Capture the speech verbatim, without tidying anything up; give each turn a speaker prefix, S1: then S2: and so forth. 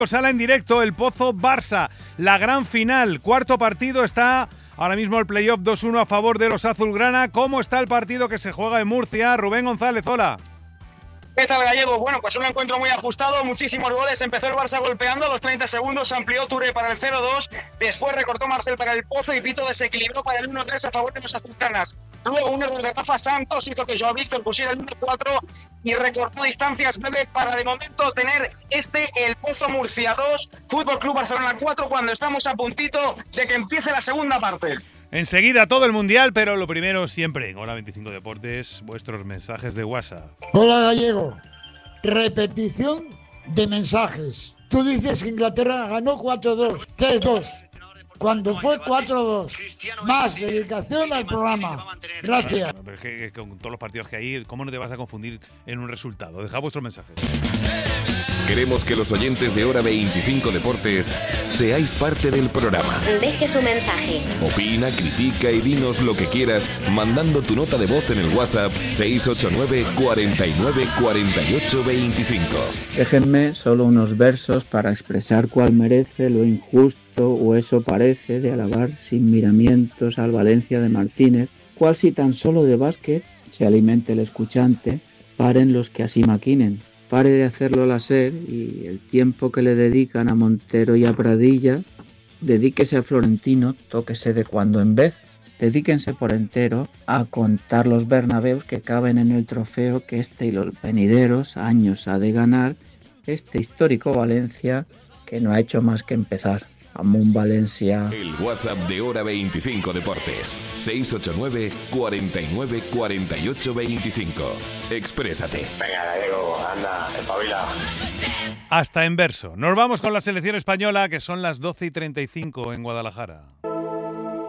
S1: Sala en directo, el Pozo Barça, la gran final, cuarto partido, está ahora mismo el playoff dos uno a favor de los azulgrana. ¿Cómo está el partido que se juega en Murcia? Rubén González, hola.
S2: ¿Qué tal, Gallego? Bueno, pues un encuentro muy ajustado, muchísimos goles. Empezó el Barça golpeando a los treinta segundos, amplió Touré para el cero dos, después recortó Marcel para el Pozo y Pito desequilibró para el uno tres a favor de los azulgranas. Luego un error de Rafa Santos hizo que Joao Víctor pusiera el uno cuatro y recortó distancias breve para de momento tener este el Pozo Murcia dos, Fútbol Club Barcelona cuatro, cuando estamos a puntito de que empiece la segunda parte.
S1: Enseguida todo el Mundial, pero lo primero siempre en Hora veinticinco Deportes, vuestros mensajes de WhatsApp.
S3: Hola, Gallego. Repetición de mensajes. Tú dices que Inglaterra ganó cuatro dos, tres dos, cuando fue cuatro dos. Más dedicación al programa. Gracias.
S1: Pero es que con todos los partidos que hay, ¿cómo no te vas a confundir en un resultado? Deja vuestros mensajes.
S4: Queremos que los oyentes de Hora veinticinco Deportes seáis parte del programa.
S5: Deje su mensaje.
S4: Opina, critica y dinos lo que quieras mandando tu nota de voz en el WhatsApp seis ocho nueve, cuarenta y nueve, cuarenta y ocho, veinticinco.
S6: Déjenme solo unos versos para expresar cuál merece lo injusto o eso parece de alabar sin miramientos al Valencia de Martínez, cual si tan solo de básquet se alimente el escuchante, paren los que así maquinen. Pare de hacerlo la SER y el tiempo que le dedican a Montero y a Pradilla, dedíquese a Florentino, tóquese de cuando en vez, dedíquense por entero a contar los Bernabéus que caben en el trofeo que este y los venideros años ha de ganar este histórico Valencia que no ha hecho más que empezar. Amun Valencia.
S4: El WhatsApp de Hora veinticinco Deportes, seis ocho nueve, cuarenta y nueve, cuarenta y ocho, veinticinco. Exprésate.
S7: Venga, Gallego, anda, espabila.
S1: Hasta en verso. Nos vamos con la selección española, que son las doce y treinta y cinco en Guadalajara.